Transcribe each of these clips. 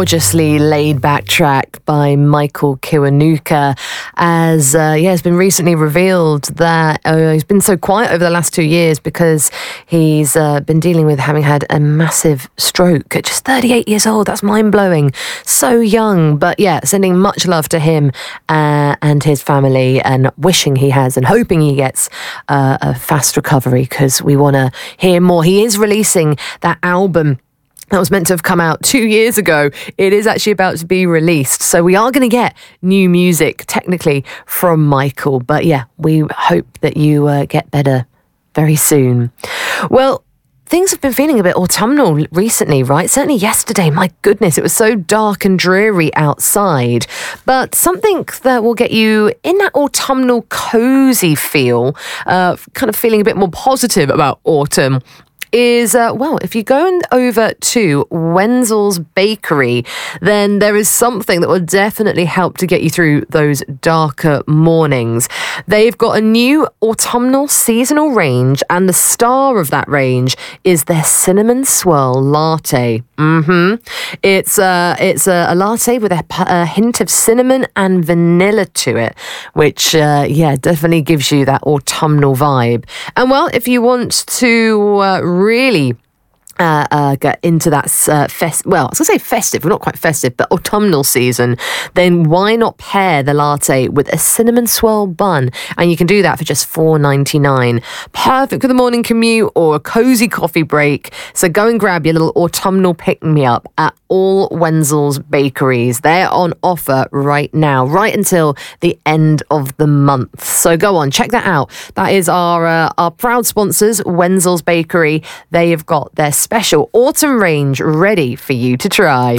gorgeously laid-back track by Michael Kiwanuka, as it's been recently revealed that he's been so quiet over the last 2 years because he's been dealing with having had a massive stroke at just 38 years old. That's mind-blowing. So young. But yeah, sending much love to him and his family, and wishing he has and hoping he gets a fast recovery, because we want to hear more. He is releasing that album that was meant to have come out 2 years ago. It is actually about to be released. So we are going to get new music, technically, from Michael. But yeah, we hope that you get better very soon. Well, things have been feeling a bit autumnal recently, right? Certainly yesterday, my goodness, it was so dark and dreary outside. But something that will get you in that autumnal cozy feel, kind of feeling a bit more positive about autumn, is, if you go over to Wenzel's Bakery, then there is something that will definitely help to get you through those darker mornings. They've got a new autumnal seasonal range, and the star of that range is their cinnamon swirl latte. It's a latte with a hint of cinnamon and vanilla to it, which definitely gives you that autumnal vibe. And well, if you want to really get into that I was going to say festive, but not quite festive, but autumnal season, then why not pair the latte with a cinnamon swirl bun? And you can do that for just $4.99. Perfect for the morning commute or a cozy coffee break. So go and grab your little autumnal pick-me-up at all Wenzel's Bakeries. They're on offer right now, right until the end of the month. So go on, check that out. That is our proud sponsors, Wenzel's Bakery. They have got their special autumn range ready for you to try.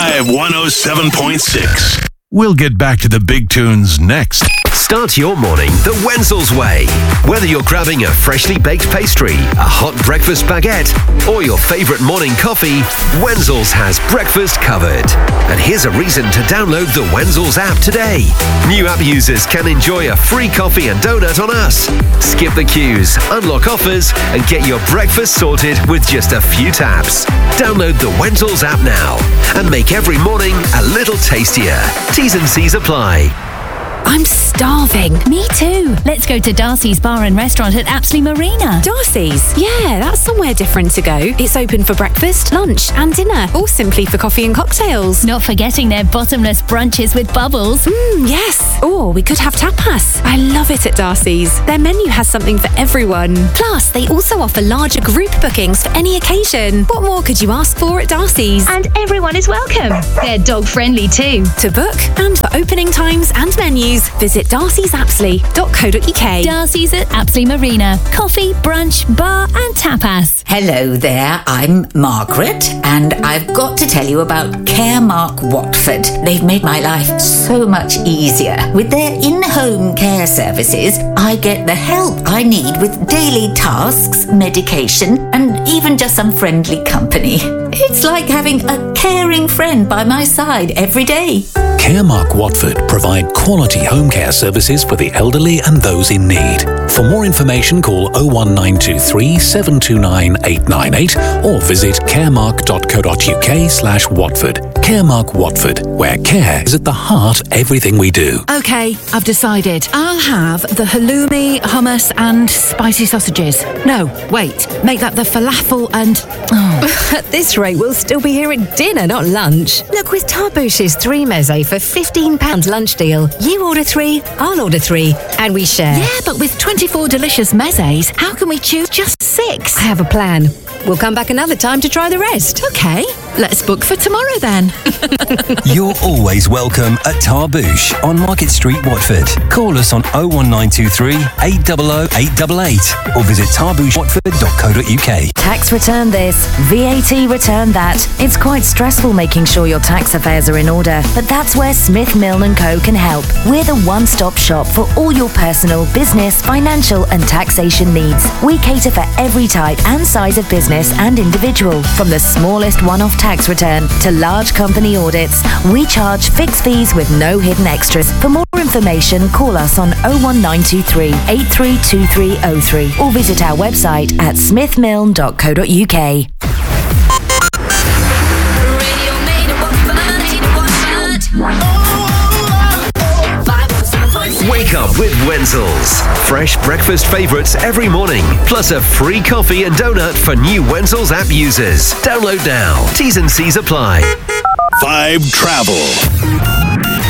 5107.6. We'll get back to the big tunes next. Start your morning the Wenzel's way. Whether you're grabbing a freshly baked pastry, a hot breakfast baguette, or your favourite morning coffee, Wenzel's has breakfast covered. And here's a reason to download the Wenzel's app today. New app users can enjoy a free coffee and donut on us. Skip the queues, unlock offers, and get your breakfast sorted with just a few taps. Download the Wenzel's app now and make every morning a little tastier. T's and C's apply. I'm starving. Me too. Let's go to Darcy's Bar and Restaurant at Apsley Marina. Darcy's? Yeah, that's somewhere different to go. It's open for breakfast, lunch and dinner, or simply for coffee and cocktails. Not forgetting their bottomless brunches with bubbles. Yes. Or we could have tapas. I love it at Darcy's. Their menu has something for everyone. Plus, they also offer larger group bookings for any occasion. What more could you ask for at Darcy's? And everyone is welcome. They're dog-friendly too. To book and for opening times and menus, visit darcysapsley.co.uk. Darcy's at Apsley Marina. Coffee, brunch, bar and tapas. Hello there, I'm Margaret, and I've got to tell you about Caremark Watford. They've made my life so much easier. With their in-home care services, I get the help I need with daily tasks, medication, and even just some friendly company. It's like having a caring friend by my side every day. Caremark Watford provide quality home care services for the elderly and those in need. For more information, call 01923 729 898 or visit caremark.co.uk/Watford. Caremark Watford, where care is at the heart of everything we do. Okay, I've decided. I'll have the halloumi, hummus and spicy sausages. No, wait, make that the falafel and... At this rate, we'll still be here at dinner, not lunch. Look, with Tarbouche's 3 meze for £15 lunch deal, you order 3, I'll order 3, and we share. Yeah, but with 24 delicious mezes, how can we choose just 6? I have a plan. We'll come back another time to try the rest. Okay, let's book for tomorrow then. You're always welcome at Tarbouche on Market Street, Watford. Call us on 01923 800 888 or visit tarbouchewatford.co.uk. Tax return this, VAT return that. It's quite stressful making sure your tax affairs are in order, but that's where Smith Milne & Co can help. We're the one-stop shop for all your personal, business, financial and taxation needs. We cater for every type and size of business and individual. From the smallest one-off tax return to large company audits, we charge fixed fees with no hidden extras. For more information, call us on 01923 832303 or visit our website at smithmilne.co.uk. Radio made of Wake up with Wenzel's. Fresh breakfast favourites every morning, plus a free coffee and donut for new Wenzel's app users. Download now. T's and C's apply. Vibe Travel.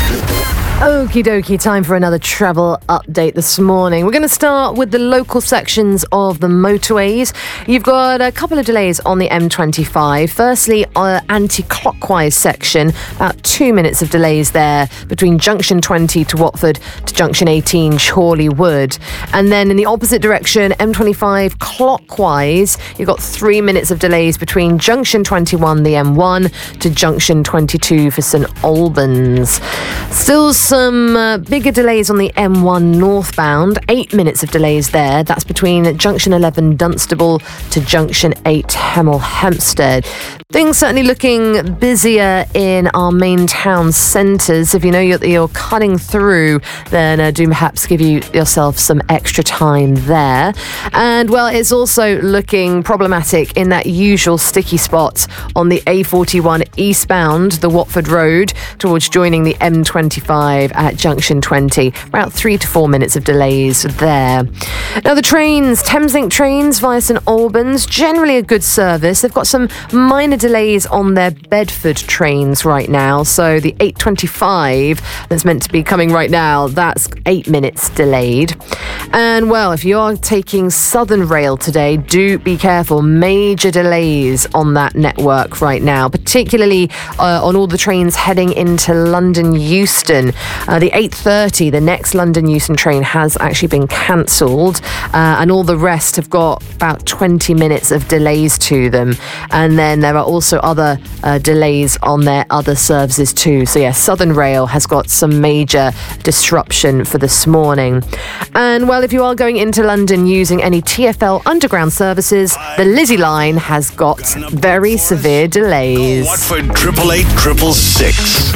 Okie dokie, time for another travel update this morning. We're going to start with the local sections of the motorways. You've got a couple of delays on the M25. Firstly, anti-clockwise section, about 2 minutes of delays there between junction 20 to Watford to junction 18 Chorley Wood. And then in the opposite direction, M25 clockwise, you've got 3 minutes of delays between junction 21, the M1, to junction 22 for St Albans. Still some bigger delays on the M1 northbound, 8 minutes of delays there. That's between junction 11 Dunstable to junction 8 Hemel Hempstead. Things certainly looking busier in our main town centres. If you know you're cutting through, then do perhaps give yourself some extra time there. And well, it's also looking problematic in that usual sticky spot on the A41 eastbound, the Watford Road, towards joining the M25 at junction 20. About 3 to 4 minutes of delays there. Now the trains, Thameslink trains via St Albans, generally a good service. They've got some minor delays on their Bedford trains right now. So the 825 that's meant to be coming right now, that's 8 minutes delayed. And well, if you are taking Southern Rail today, do be careful. Major delays on that network right now, particularly on all the trains heading into London Euston. The 8:30, the next London Euston train has actually been cancelled, and all the rest have got about 20 minutes of delays to them. And then there are also other delays on their other services too. So yes, Southern Rail has got some major disruption for this morning. And well, if you are going into London using any TfL underground services, the Lizzie line has got very severe delays. Watford 888 666.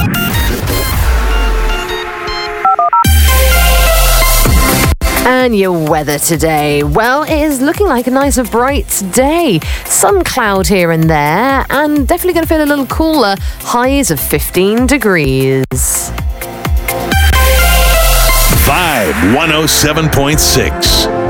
And your weather today, well, it is looking like a nice bright day. Some cloud here and there, and definitely going to feel a little cooler. Highs of 15 degrees. Vibe 107.6.